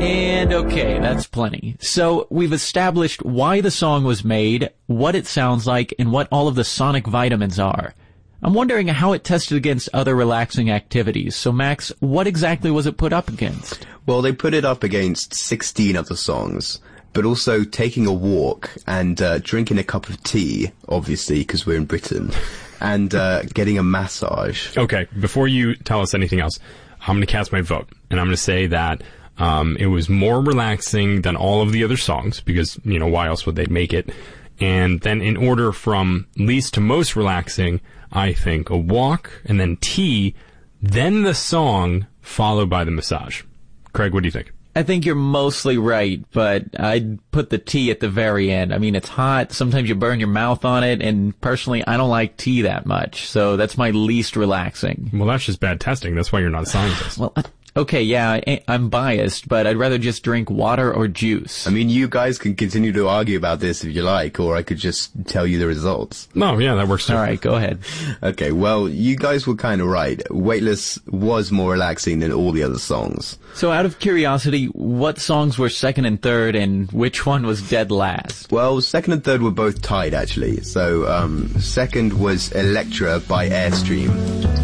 And okay, that's plenty. So we've established why the song was made, what it sounds like, and what all of the sonic vitamins are. I'm wondering how it tested against other relaxing activities. So Max, what exactly was it put up against? Well, they put it up against 16 other songs, but also taking a walk and drinking a cup of tea, obviously, because we're in Britain, and getting a massage. Okay, before you tell us anything else, I'm going to cast my vote, and I'm going to say that it was more relaxing than all of the other songs, because, you know, why else would they make it? And then in order from least to most relaxing, I think a walk, and then tea, then the song, followed by the massage. Craig, what do you think? I think you're mostly right, but I'd put the tea at the very end. I mean, it's hot. Sometimes you burn your mouth on it, and personally, I don't like tea that much, so that's my least relaxing. Well, that's just bad testing. That's why you're not a scientist. Well, okay, yeah, I'm biased, but I'd rather just drink water or juice. I mean, you guys can continue to argue about this if you like, or I could just tell you the results. No, yeah, that works too. All right, go ahead. Okay, well, you guys were kind of right. Weightless was more relaxing than all the other songs. So out of curiosity, what songs were second and third, and which one was dead last? Well, second and third were both tied, actually. So, second was Electra by Airstream.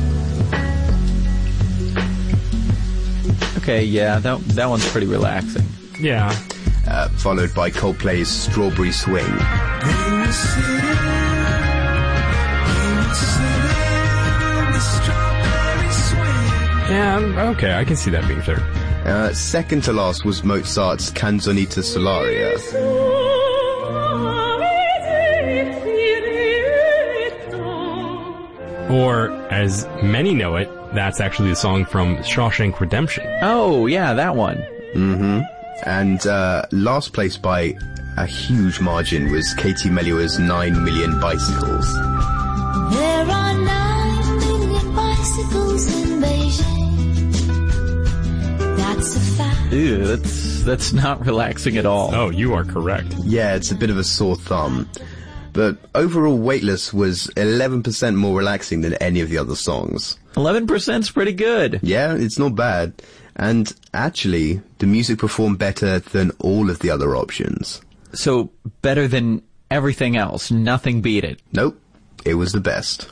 Okay, yeah, that one's pretty relaxing. Yeah. Followed by Coldplay's Strawberry Swing. Yeah, okay, I can see that being third. Second to last was Mozart's Canzonetta Solaria. Or, as many know it, that's actually the song from Shawshank Redemption. Oh, yeah, that one. Mm-hmm. And last place by a huge margin was Katie Mellua's 9 Million Bicycles. There are 9 million bicycles in Beijing. That's a fact. Ew, that's not relaxing at all. Oh, you are correct. Yeah, it's a bit of a sore thumb. But overall, Weightless was 11% more relaxing than any of the other songs. 11%'s pretty good. Yeah, it's not bad. And actually, the music performed better than all of the other options. So, better than everything else. Nothing beat it. Nope. It was the best.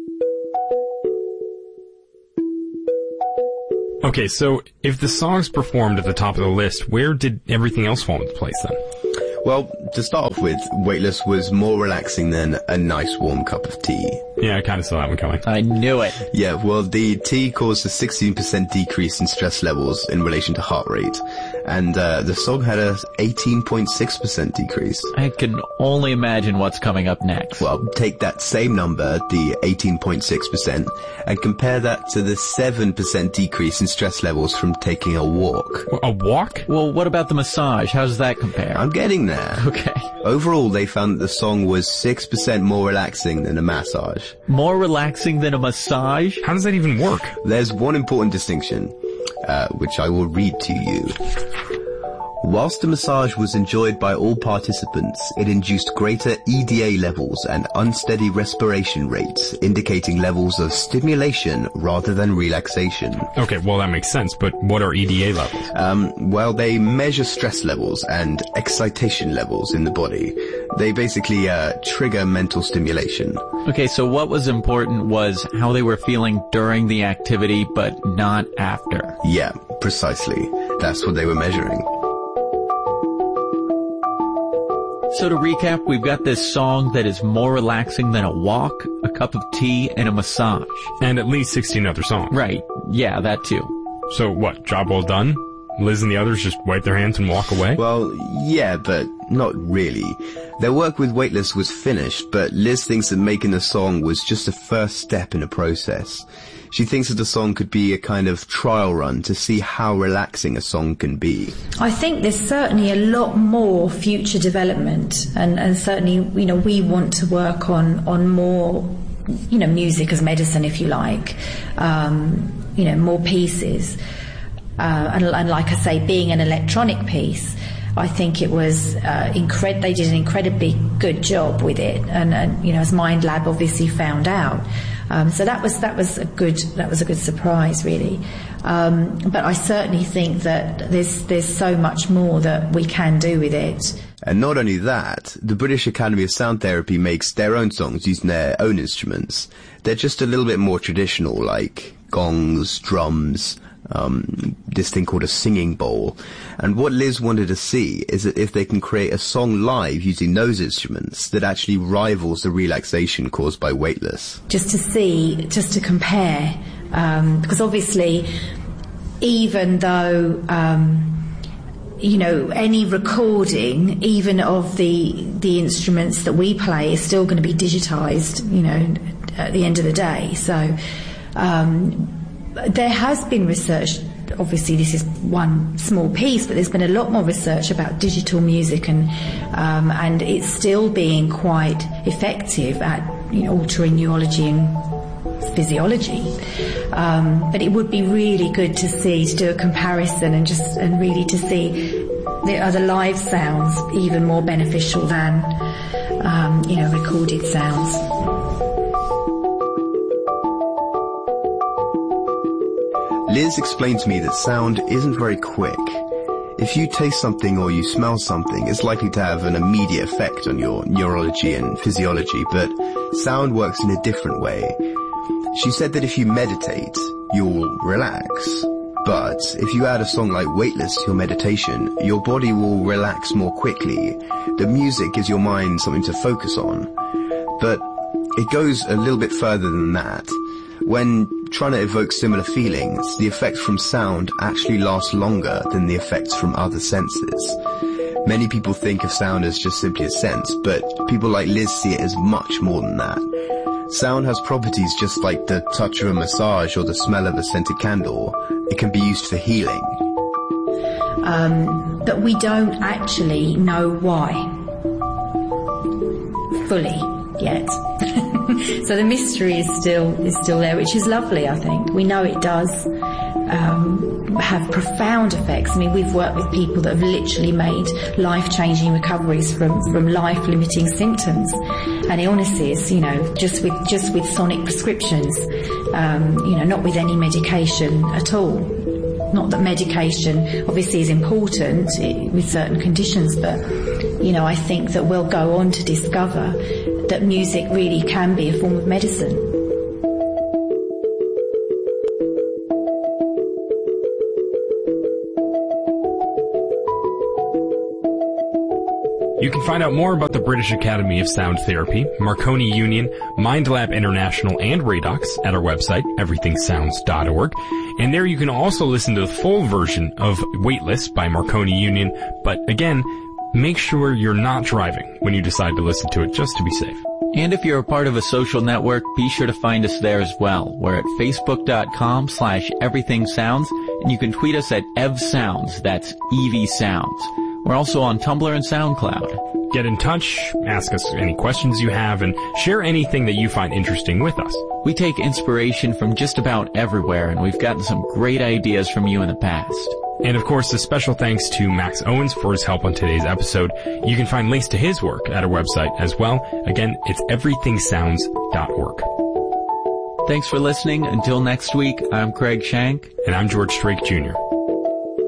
Okay, so if the songs performed at the top of the list, where did everything else fall into place then? Well, to start off with, Weightless was more relaxing than a nice warm cup of tea. Yeah, I kind of saw that one coming. I knew it. Yeah, well, the tea caused a 16% decrease in stress levels in relation to heart rate. And the song had a 18.6% decrease. I can only imagine what's coming up next. Well, take that same number, the 18.6%, and compare that to the 7% decrease in stress levels from taking a walk. A walk? Well, what about the massage? How does that compare? I'm getting there. Okay. Overall, they found that the song was 6% more relaxing than a massage. More relaxing than a massage? How does that even work? There's one important distinction, which I will read to you. Whilst the massage was enjoyed by all participants, it induced greater EDA levels and unsteady respiration rates, indicating levels of stimulation rather than relaxation. Okay, well that makes sense, but what are EDA levels? Well, they measure stress levels and excitation levels in the body. They basically trigger mental stimulation. Okay, so what was important was how they were feeling during the activity, but not after. Yeah, precisely. That's what they were measuring. So to recap, we've got this song that is more relaxing than a walk, a cup of tea, and a massage. And at least 16 other songs. Right. Yeah, that too. So what, job well done? Liz and the others just wipe their hands and walk away? Well, yeah, but not really. Their work with Weightless was finished, but Liz thinks that making the song was just a first step in a process. She thinks that the song could be a kind of trial run to see how relaxing a song can be. I think there's certainly a lot more future development, and certainly, you know, we want to work on more, you know, music as medicine, if you like, you know, more pieces. And like I say, being an electronic piece, I think it was they did an incredibly good job with it, and as MindLab obviously found out. So that was a good surprise, really. But I certainly think that there's so much more that we can do with it. And not only that, the British Academy of Sound Therapy makes their own songs using their own instruments. They're just a little bit more traditional, like gongs, drums, this thing called a singing bowl. And what Liz wanted to see is that if they can create a song live using those instruments that actually rivals the relaxation caused by Weightless. Just to compare, because obviously, even though any recording, even of the instruments that we play, is still going to be digitized, at the end of the day. So there has been research. Obviously, this is one small piece, but there's been a lot more research about digital music, and it's still being quite effective at altering neurology and physiology. But it would be really good to do a comparison and really to see are the live sounds even more beneficial than recorded sounds. Liz explained to me that sound isn't very quick. If you taste something or you smell something, it's likely to have an immediate effect on your neurology and physiology, but sound works in a different way. She said that if you meditate, you'll relax. But if you add a song like Weightless to your meditation, your body will relax more quickly. The music gives your mind something to focus on. But it goes a little bit further than that. When trying to evoke similar feelings, the effects from sound actually last longer than the effects from other senses. Many people think of sound as just simply a sense, but people like Liz see it as much more than that. Sound has properties just like the touch of a massage or the smell of a scented candle. It can be used for healing. But we don't actually know why fully yet. So the mystery is still there, which is lovely, I think. We know it does have profound effects. I mean, we've worked with people that have literally made life-changing recoveries from life-limiting symptoms and illnesses, just with sonic prescriptions, not with any medication at all. Not that medication obviously is important with certain conditions, but, I think that we'll go on to discover that music really can be a form of medicine. You can find out more about the British Academy of Sound Therapy, Marconi Union, MindLab International, and Radox at our website, everythingsounds.org. And there you can also listen to the full version of Weightless by Marconi Union. But again, make sure you're not driving when you decide to listen to it, just to be safe. And if you're a part of a social network, be sure to find us there as well. We're at facebook.com/everythingsounds, and you can tweet us at evsounds, that's EV Sounds. We're also on Tumblr and SoundCloud. Get in touch, ask us any questions you have, and share anything that you find interesting with us. We take inspiration from just about everywhere, and we've gotten some great ideas from you in the past. And of course, a special thanks to Max Owens for his help on today's episode. You can find links to his work at our website as well. Again, it's everythingsounds.org. Thanks for listening. Until next week, I'm Craig Shank. And I'm George Strait Jr.